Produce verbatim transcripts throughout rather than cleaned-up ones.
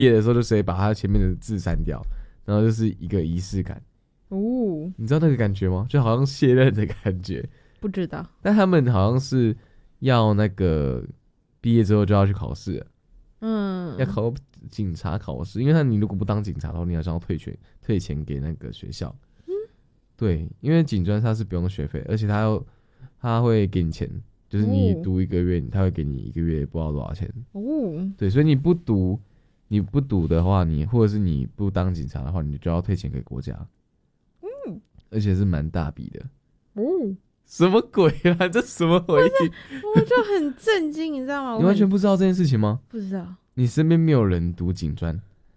业的时候就直接把它前面的字删掉，然后就是一个仪式感。 哦， 你知道那个感觉吗？就好像卸任的感觉。 不知道。 但他们好像是要那个毕业之后就要去考试了， 嗯， 要考警察考试，因为他你如果不当警察的话，你好像要退钱退钱给那个学校。嗯，对，因为警专他是不用学费，而且他要他会给你钱，就是你读一个月，他会给你一个月不知道多少钱。 哦， 对，所以你不读你不读的话，你或者是你不当警察的话，你就要退钱给国家。嗯，而且是蛮大笔的。 哦， 什么鬼啊？这什么回忆？ 我就很震惊，你知道吗？ 你完全不知道这件事情吗？ 不知道。 你身边没有人读警专？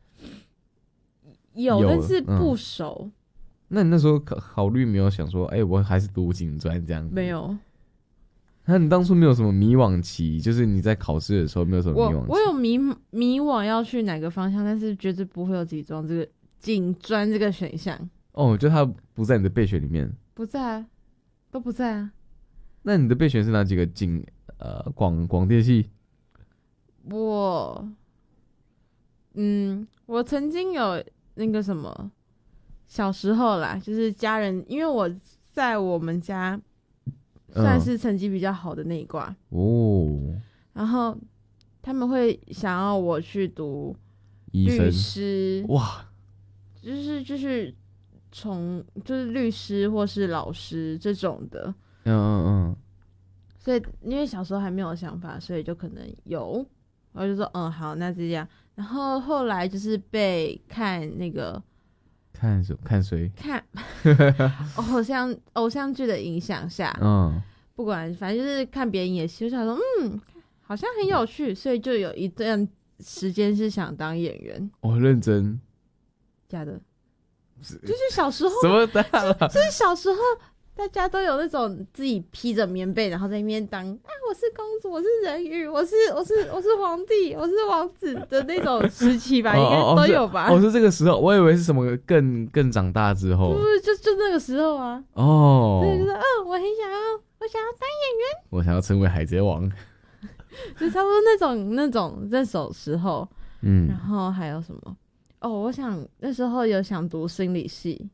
有， 有但是不嗯熟。 那你那时候考考虑没有想说，哎、我还是读警专这样子？ 没。有。 那你当初没有什么迷惘期，就是你在考试的时候没有什么我迷惘期？ 我有迷迷惘要去哪个方向，但是绝对不会有警专这个警专这个选项。 哦，就它不在你的备选里面。 不在啊，都不在啊。 那你的备选是哪几个警？呃，广广电系。 我，嗯，我曾经有那个什么，小时候啦，就是家人，因为我在我们家算是成绩比较好的那一挂、 嗯、哦， 然后他们会想要我去读律医生师， 哇， 就是就是从就是律师或是老师这种的。 嗯嗯嗯。 所以因为小时候还没有想法，所以就可能有，然后就说嗯好，那这样。然后后来就是被看那个看什看谁？ 看偶像偶像剧的影响下， 嗯， 不管反正就是看别人演戏，我想说嗯好像很有趣，所以就有一段时间是想当演员。 我、哦、认真， 假的，就是小时候什么大了？ 就是小时候。大家都有那种自己披着棉被，然后在那边当啊，我是公主，我是人鱼，我是我是我是皇帝，我是王子的那种时期吧，应该都有吧？ 哦，是这个时候，我以为是什么更更长大之后， 不是就就那个时候啊。 哦， 对，就是嗯，我很想要，我想要当演员， 我想要成为海贼王， 就差不多那种那种那首时候。 嗯， 然后还有什么？哦，我想那时候有想读心理系。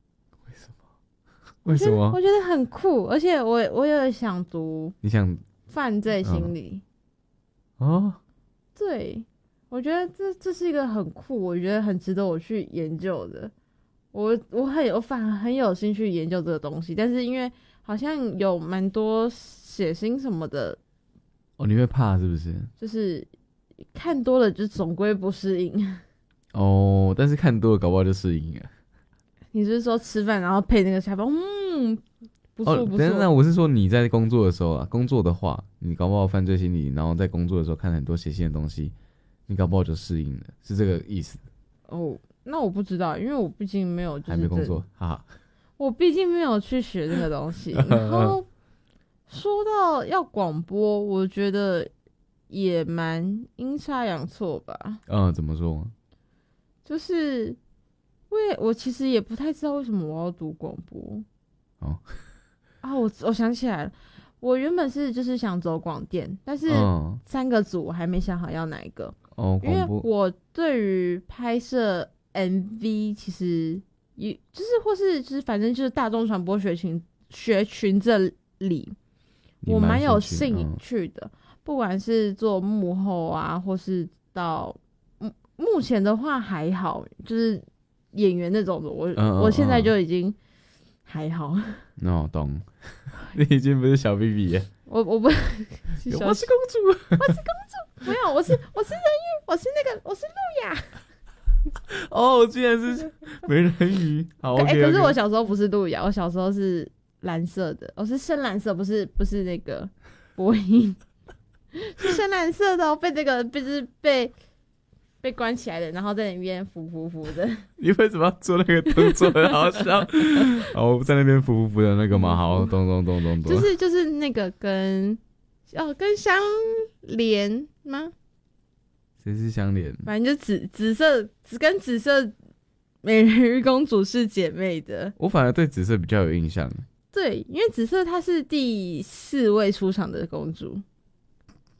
为什么？ 我觉得很酷，而且我我有想读， 你想犯罪心理？ 哦， 对，我觉得这这是一个很酷，我觉得很值得我去研究的。我我很有反很有兴趣研究这个东西，但是因为好像有蛮多血腥什么的， 哦，你会怕是不是？ 就是看多了就总归不适应。 哦，但是看多了搞不好就适应了。 你是说吃饭然后配那个下饭，嗯，不错不错。 但是那我是说你在工作的时候啊，工作的话，你搞不好犯罪心理，然后在工作的时候看很多血腥的东西，你搞不好就适应了，是这个意思。 哦，那我不知道，因为我毕竟没有、就是、 还没工作，哈哈。 我毕竟没有去学这个东西。然后说到要广播，我觉得也蛮阴差阳错吧。 嗯，怎么说？ 就是我也我其实也不太知道为什么我要读广播。 哦， 啊，我我想起来了，我原本是就是想走广电，但是三个组我还没想好要哪一个。 哦， 因为我对于拍摄 M V 其实也就是或是就是反正就是大众传播学群学群这里，我蛮有兴趣的。嗯、不管是做幕后啊，或是到目前的话还好，就是演员那种的，我、嗯、我现在就已经还好。 那我、no, 懂，你已经不是小 B B 了。 我我不， 我是公主，我是公主，没有，我是我是人鱼，我是那个我是路亚。 哦，居然是美人鱼。好，哎、 欸，可是我小时候不是路亚，我小时候是蓝色的，我是深蓝色，不是不是那个波音，是深蓝色的、哦，被那个就是被被关起来的，然后在那边浮浮浮的。 你为什么要做那个动作？很好笑。哦，在那边浮浮浮的那个嘛，好，咚咚咚咚咚。 就是就是那个跟哦跟相连吗？ 谁是相连？ 反正就紫紫色，只跟紫色美人鱼公主是姐妹的。 我反而对紫色比较有印象。 对，因为紫色她是第四位出场的公主。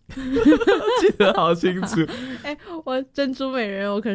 记得好清楚。 哎、欸，我珍珠美人我可